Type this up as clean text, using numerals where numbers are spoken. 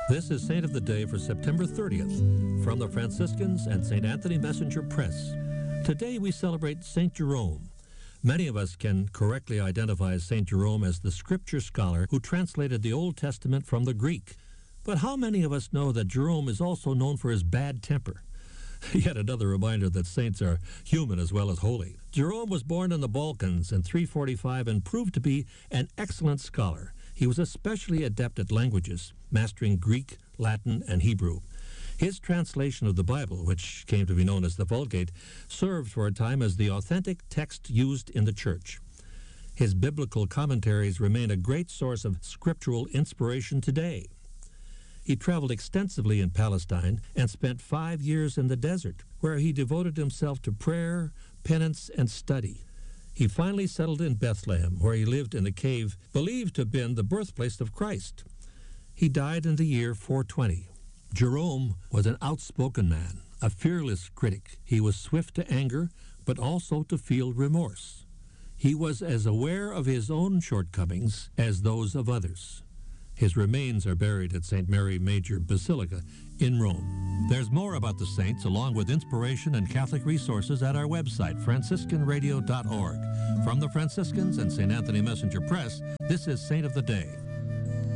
This is Saint of the Day for September 30th from the Franciscans and St. Anthony Messenger Press. Today we celebrate St. Jerome. Many of us can correctly identify St. Jerome as the scripture scholar who translated the Old Testament from the Greek. But how many of us know that Jerome is also known for his bad temper? Yet another reminder that saints are human as well as holy. Jerome was born in the Balkans in 345 and proved to be an excellent scholar. He was especially adept at languages, mastering Greek, Latin, and Hebrew. His translation of the Bible, which came to be known as the Vulgate, served for a time as the authentic text used in the Church. His biblical commentaries remain a great source of scriptural inspiration today. He traveled extensively in Palestine and spent 5 years in the desert, where he devoted himself to prayer, penance, and study. He finally settled in Bethlehem, where he lived in a cave believed to have been the birthplace of Christ. He died in the year 420. Jerome was an outspoken man, a fearless critic. He was swift to anger, but also to feel remorse. He was as aware of his own shortcomings as those of others. His remains are buried at St. Mary Major Basilica in Rome. There's more about the saints, along with inspiration and Catholic resources, at our website, franciscanradio.org. From the Franciscans and St. Anthony Messenger Press, this is Saint of the Day.